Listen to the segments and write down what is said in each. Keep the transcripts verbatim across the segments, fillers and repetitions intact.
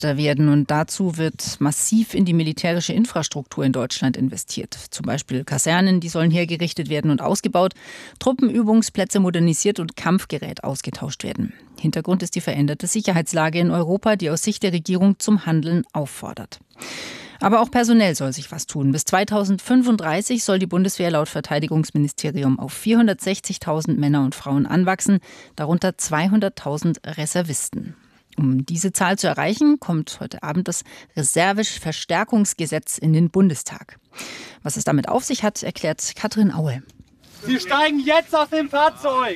werden. Und dazu wird massiv in die militärische Infrastruktur in Deutschland investiert. Zum Beispiel Kasernen, die sollen hergerichtet werden und ausgebaut, Truppenübungsplätze modernisiert und Kampfgerät ausgetauscht werden. Hintergrund ist die veränderte Sicherheitslage in Europa, die aus Sicht der Regierung zum Handeln auffordert. Aber auch personell soll sich was tun. Bis zweitausendfünfunddreißig soll die Bundeswehr laut Verteidigungsministerium auf vierhundertsechzigtausend Männer und Frauen anwachsen, darunter zweihunderttausend Reservisten. Um diese Zahl zu erreichen, kommt heute Abend das Reserveverstärkungsgesetz in den Bundestag. Was es damit auf sich hat, erklärt Katrin Aue. Sie steigen jetzt aus dem Fahrzeug!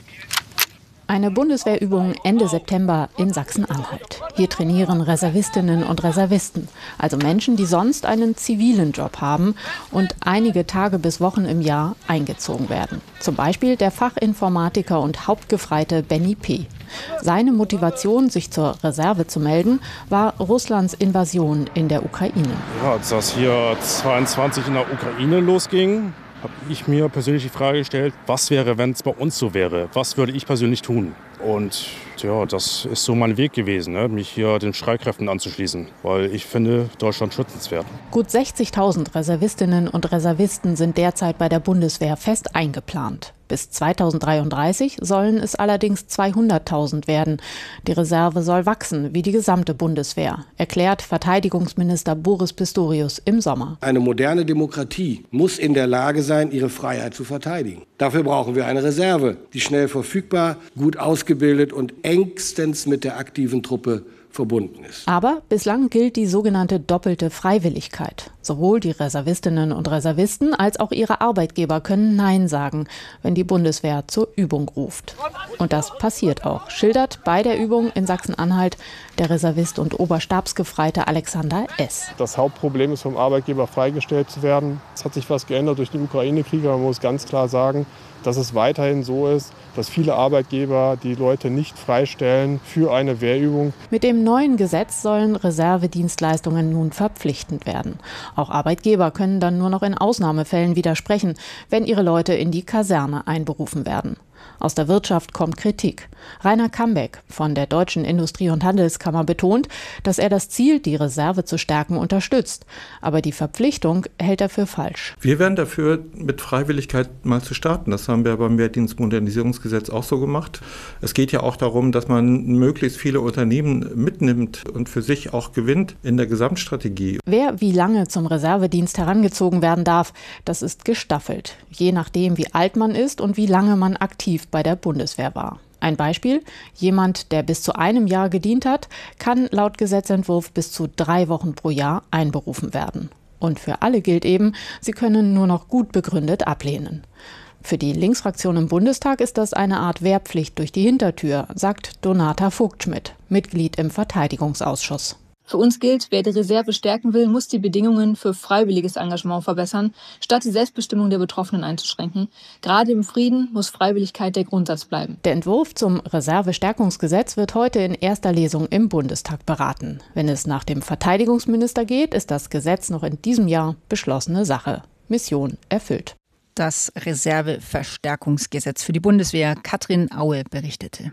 Eine Bundeswehrübung Ende September in Sachsen-Anhalt. Hier trainieren Reservistinnen und Reservisten, also Menschen, die sonst einen zivilen Job haben und einige Tage bis Wochen im Jahr eingezogen werden. Zum Beispiel der Fachinformatiker und Hauptgefreite Benny P. Seine Motivation, sich zur Reserve zu melden, war Russlands Invasion in der Ukraine. Ja, als das hier zweiundzwanzig in der Ukraine losging, habe ich mir persönlich die Frage gestellt, was wäre, wenn es bei uns so wäre? Was würde ich persönlich tun? Und ja, das ist so mein Weg gewesen, ne? Mich hier den Streitkräften anzuschließen, weil ich finde Deutschland schützenswert. Gut sechzigtausend Reservistinnen und Reservisten sind derzeit bei der Bundeswehr fest eingeplant. Bis zweitausenddreiunddreißig sollen es allerdings zweihunderttausend werden. Die Reserve soll wachsen, wie die gesamte Bundeswehr, erklärt Verteidigungsminister Boris Pistorius im Sommer. Eine moderne Demokratie muss in der Lage sein, ihre Freiheit zu verteidigen. Dafür brauchen wir eine Reserve, die schnell verfügbar, gut ausgebildet und engstens mit der aktiven Truppe verbunden ist. Aber bislang gilt die sogenannte doppelte Freiwilligkeit. Sowohl die Reservistinnen und Reservisten als auch ihre Arbeitgeber können Nein sagen, wenn die Bundeswehr zur Übung ruft. Und das passiert auch, schildert bei der Übung in Sachsen-Anhalt der Reservist und Oberstabsgefreite Alexander S. Das Hauptproblem ist, vom Arbeitgeber freigestellt zu werden. Es hat sich was geändert durch den Ukraine-Krieg, aber man muss ganz klar sagen, dass es weiterhin so ist, dass viele Arbeitgeber die Leute nicht freistellen für eine Wehrübung. Mit dem neuen Gesetz sollen Reservedienstleistungen nun verpflichtend werden. Auch Arbeitgeber können dann nur noch in Ausnahmefällen widersprechen, wenn ihre Leute in die Kaserne einberufen werden. Aus der Wirtschaft kommt Kritik. Rainer Kambeck von der Deutschen Industrie- und Handelskammer betont, dass er das Ziel, die Reserve zu stärken, unterstützt. Aber die Verpflichtung hält er für falsch. Wir wären dafür, mit Freiwilligkeit mal zu starten. Das haben wir beim Wehrdienstmodernisierungsgesetz auch so gemacht. Es geht ja auch darum, dass man möglichst viele Unternehmen mitnimmt und für sich auch gewinnt in der Gesamtstrategie. Wer wie lange zum Reservedienst herangezogen werden darf, das ist gestaffelt. Je nachdem, wie alt man ist und wie lange man aktiv bei der Bundeswehr war. Ein Beispiel: Jemand, der bis zu einem Jahr gedient hat, kann laut Gesetzentwurf bis zu drei Wochen pro Jahr einberufen werden. Und für alle gilt eben, sie können nur noch gut begründet ablehnen. Für die Linksfraktion im Bundestag ist das eine Art Wehrpflicht durch die Hintertür, sagt Donata Vogtschmidt, Mitglied im Verteidigungsausschuss. Für uns gilt, wer die Reserve stärken will, muss die Bedingungen für freiwilliges Engagement verbessern, statt die Selbstbestimmung der Betroffenen einzuschränken. Gerade im Frieden muss Freiwilligkeit der Grundsatz bleiben. Der Entwurf zum Reservestärkungsgesetz wird heute in erster Lesung im Bundestag beraten. Wenn es nach dem Verteidigungsminister geht, ist das Gesetz noch in diesem Jahr beschlossene Sache. Mission erfüllt. Das Reserveverstärkungsgesetz für die Bundeswehr. Katrin Aue berichtete.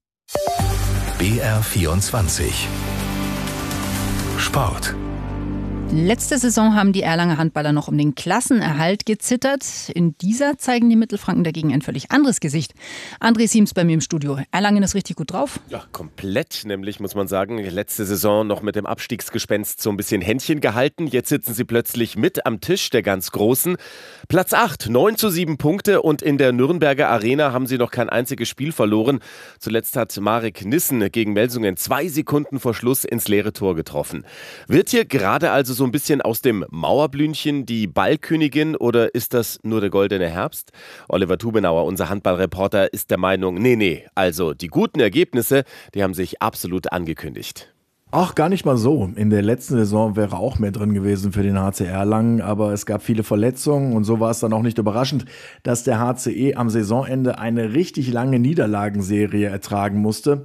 B R vierundzwanzig Sport. Letzte Saison haben die Erlanger Handballer noch um den Klassenerhalt gezittert. In dieser zeigen die Mittelfranken dagegen ein völlig anderes Gesicht. André Siems bei mir im Studio. Erlangen ist richtig gut drauf. Ja, komplett, nämlich muss man sagen. Letzte Saison noch mit dem Abstiegsgespenst so ein bisschen Händchen gehalten. Jetzt sitzen sie plötzlich mit am Tisch der ganz Großen. Platz acht, neun zu sieben Punkte und in der Nürnberger Arena haben sie noch kein einziges Spiel verloren. Zuletzt hat Marek Nissen gegen Melsungen zwei Sekunden vor Schluss ins leere Tor getroffen. Wird hier gerade also so ein bisschen aus dem Mauerblümchen die Ballkönigin oder ist das nur der goldene Herbst? Oliver Tubenauer, unser Handballreporter, ist der Meinung, nee, nee, also die guten Ergebnisse, die haben sich absolut angekündigt. Ach, gar nicht mal so. In der letzten Saison wäre auch mehr drin gewesen für den H C Erlangen, aber es gab viele Verletzungen und so war es dann auch nicht überraschend, dass der H C E am Saisonende eine richtig lange Niederlagenserie ertragen musste.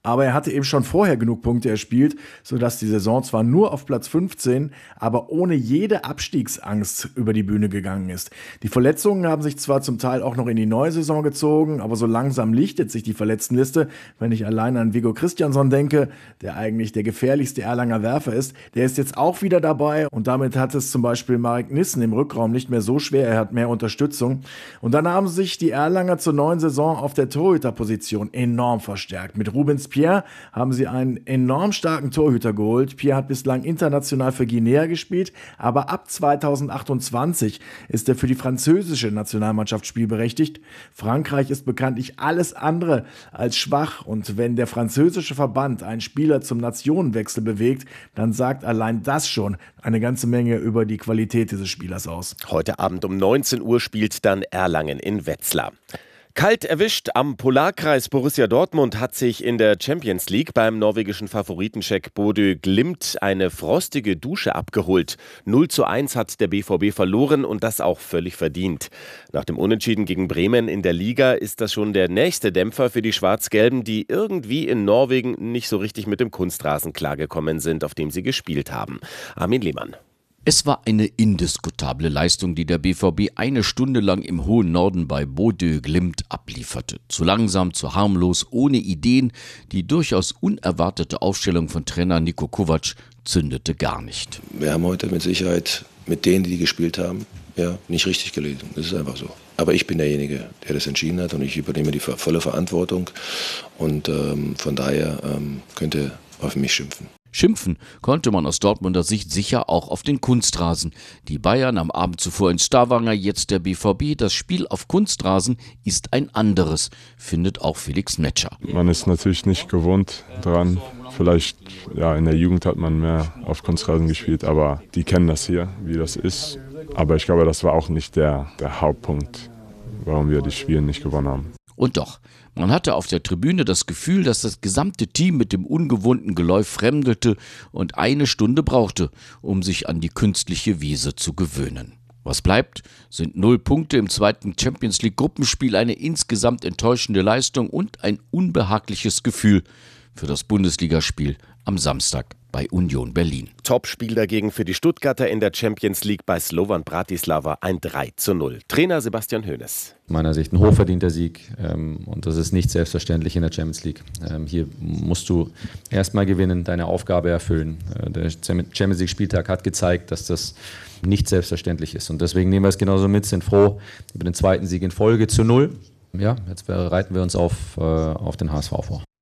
Aber er hatte eben schon vorher genug Punkte erspielt, sodass die Saison zwar nur auf Platz fünfzehn, aber ohne jede Abstiegsangst über die Bühne gegangen ist. Die Verletzungen haben sich zwar zum Teil auch noch in die neue Saison gezogen, aber so langsam lichtet sich die Verletztenliste. Wenn ich allein an Viggo Kristjansson denke, der eigentlich der gefährlichste Erlanger Werfer ist, der ist jetzt auch wieder dabei und damit hat es zum Beispiel Marek Nissen im Rückraum nicht mehr so schwer, er hat mehr Unterstützung. Und dann haben sich die Erlanger zur neuen Saison auf der Torhüterposition enorm verstärkt. Mit Rubens Pierre haben sie einen enorm starken Torhüter geholt. Pierre hat bislang international für Guinea gespielt, aber ab zweitausendachtundzwanzig ist er für die französische Nationalmannschaft spielberechtigt. Frankreich ist bekanntlich alles andere als schwach und wenn der französische Verband einen Spieler zum Nationenwechsel bewegt, dann sagt allein das schon eine ganze Menge über die Qualität dieses Spielers aus. Heute Abend um neunzehn Uhr spielt dann Erlangen in Wetzlar. Kalt erwischt am Polarkreis. Borussia Dortmund hat sich in der Champions League beim norwegischen Favoritencheck Bodø Glimt eine frostige Dusche abgeholt. null zu eins hat der B V B verloren und das auch völlig verdient. Nach dem Unentschieden gegen Bremen in der Liga ist das schon der nächste Dämpfer für die Schwarz-Gelben, die irgendwie in Norwegen nicht so richtig mit dem Kunstrasen klargekommen sind, auf dem sie gespielt haben. Armin Lehmann. Es war eine indiskutable Leistung, die der B V B eine Stunde lang im hohen Norden bei Bodø Glimt ablieferte. Zu langsam, zu harmlos, ohne Ideen. Die durchaus unerwartete Aufstellung von Trainer Niko Kovac zündete gar nicht. Wir haben heute mit Sicherheit mit denen, die gespielt haben, ja, nicht richtig gelesen. Das ist einfach so. Aber ich bin derjenige, der das entschieden hat und ich übernehme die volle Verantwortung. Und ähm, von daher ähm, könnt ihr auf mich schimpfen. Schimpfen konnte man aus Dortmunder Sicht sicher auch auf den Kunstrasen. Die Bayern am Abend zuvor in Stavanger, jetzt der B V B. Das Spiel auf Kunstrasen ist ein anderes, findet auch Felix Metscher. Man ist natürlich nicht gewohnt dran. Vielleicht ja, in der Jugend hat man mehr auf Kunstrasen gespielt, aber die kennen das hier, wie das ist. Aber ich glaube, das war auch nicht der, der Hauptpunkt, warum wir die Spiele nicht gewonnen haben. Und doch, man hatte auf der Tribüne das Gefühl, dass das gesamte Team mit dem ungewohnten Geläuf fremdelte und eine Stunde brauchte, um sich an die künstliche Wiese zu gewöhnen. Was bleibt, sind null Punkte im zweiten Champions-League-Gruppenspiel, eine insgesamt enttäuschende Leistung und ein unbehagliches Gefühl für das Bundesligaspiel am Samstag bei Union Berlin. Topspiel dagegen für die Stuttgarter in der Champions League bei Slovan Bratislava ein drei zu null. Trainer Sebastian Hoeneß. Aus meiner Sicht ein hochverdienter Sieg ähm, und das ist nicht selbstverständlich in der Champions League. Ähm, hier musst du erstmal gewinnen, deine Aufgabe erfüllen. Äh, der Champions League Spieltag hat gezeigt, dass das nicht selbstverständlich ist und deswegen nehmen wir es genauso mit, sind froh über den zweiten Sieg in Folge zu null. Ja, jetzt bereiten wir uns auf, äh, auf den H S V vor.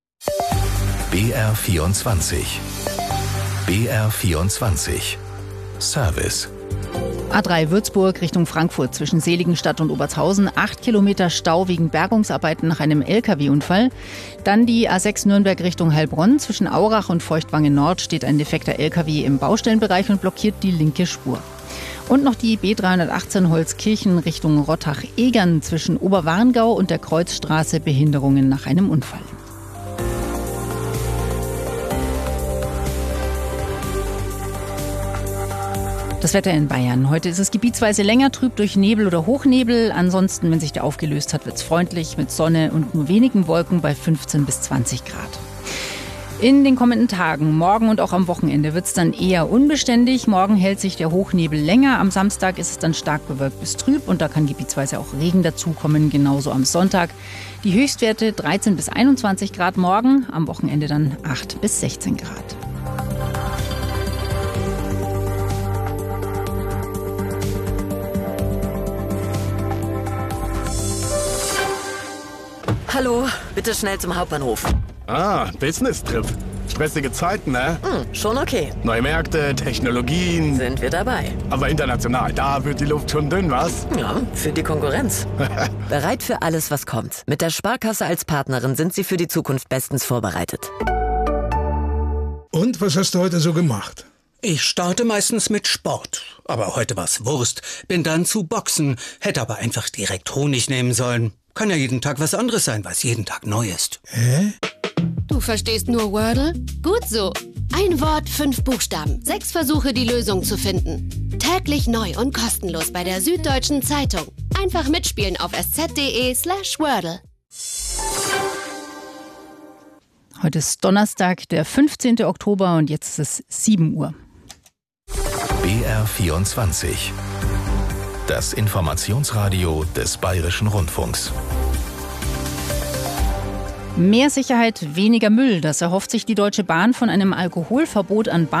B R vierundzwanzig. B R vierundzwanzig. Service. A drei Würzburg Richtung Frankfurt zwischen Seligenstadt und Obertshausen. Acht Kilometer Stau wegen Bergungsarbeiten nach einem L K W-Unfall. Dann die A sechs Nürnberg Richtung Heilbronn. Zwischen Aurach und Feuchtwangen Nord steht ein defekter L K W im Baustellenbereich und blockiert die linke Spur. Und noch die B dreihundertachtzehn Holzkirchen Richtung Rottach-Egern zwischen Oberwarngau und der Kreuzstraße. Behinderungen nach einem Unfall. Das Wetter in Bayern. Heute ist es gebietsweise länger trüb durch Nebel oder Hochnebel. Ansonsten, wenn sich der aufgelöst hat, wird es freundlich mit Sonne und nur wenigen Wolken bei fünfzehn bis zwanzig Grad. In den kommenden Tagen, morgen und auch am Wochenende, wird es dann eher unbeständig. Morgen hält sich der Hochnebel länger. Am Samstag ist es dann stark bewölkt bis trüb und da kann gebietsweise auch Regen dazukommen, genauso am Sonntag. Die Höchstwerte dreizehn bis einundzwanzig Grad morgen, am Wochenende dann acht bis sechzehn Grad. Hallo, bitte schnell zum Hauptbahnhof. Ah, Business-Trip. Stressige Zeiten, ne? Hm, schon okay. Neue Märkte, Technologien. Sind wir dabei. Aber international, da wird die Luft schon dünn, was? Ja, für die Konkurrenz. Bereit für alles, was kommt. Mit der Sparkasse als Partnerin sind Sie für die Zukunft bestens vorbereitet. Und, was hast du heute so gemacht? Ich starte meistens mit Sport. Aber heute war's Wurst. Bin dann zu Boxen. Hätte aber einfach direkt Honig nehmen sollen. Kann ja jeden Tag was anderes sein, was jeden Tag neu ist. Hä? Du verstehst nur Wordle? Gut so. Ein Wort, fünf Buchstaben. Sechs Versuche, die Lösung zu finden. Täglich neu und kostenlos bei der Süddeutschen Zeitung. Einfach mitspielen auf sz punkt de slash Wordle. Heute ist Donnerstag, der fünfzehnten Oktober und jetzt ist es sieben Uhr. B R vierundzwanzig. Das Informationsradio des Bayerischen Rundfunks. Mehr Sicherheit, weniger Müll. Das erhofft sich die Deutsche Bahn von einem Alkoholverbot an Bahn